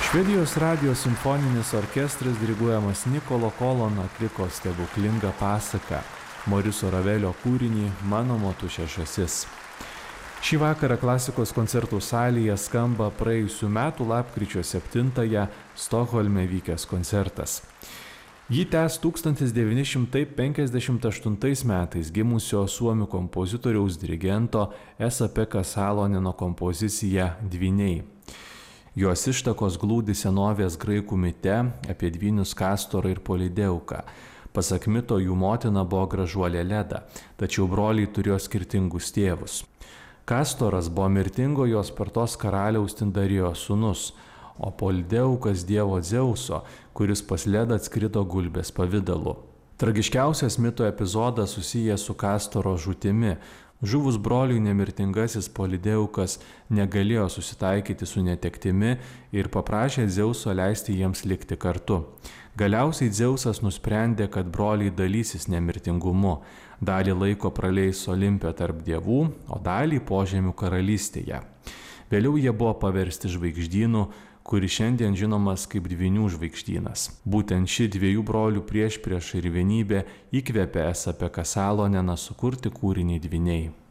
Švedijos radijo simfoninis orkestras diriguojamas Nikolo Kolono atliko stebuklingą pasaką Moriso Ravelio kūrinį Mano motušė žąsis. Šį vakarą klasikos koncertų salėje skamba praėjusių metų lapkričio 7-ąją Stokholme vykęs koncertas. Jį tęs 1958 metais gimusio suomių kompozitoriaus dirigento Esa-Pekka Saloneno kompozicija Dvyniai. Jos ištakos glūdi senovės graikų mite apie dvynius Kastorą ir Polideuką. Pasak mito, jų motina buvo gražuolė Leda, tačiau broliai turėjo skirtingus tėvus. Kastoras buvo mirtingojo Spartos karaliaus Tindarijos sūnus, o Polideukas dievo Dzeuso, kuris pas Ledą atskrido gulbės pavidalu. Tragiškiausias mito epizodas susijęs su Kastoro žūtimi. Žuvus broliui nemirtingasis Polideukas negalėjo susitaikyti su netektimi ir paprašė Dzeuso leisti jiems likti kartu. Galiausiai Dzeusas nusprendė, kad broliai dalysis nemirtingumu. Dalį laiko praleis Olimpe tarp dievų, o dalį požemių karalystėje. Vėliau jie buvo paversti žvaigždynu, kuris šiandien žinomas kaip Dvynių žvaigždynas. Būtent ši dviejų brolių priešprieša ir vienybė įkvėpė Esa-Pekka Saloneną sukurti kūrinį Dvyniai.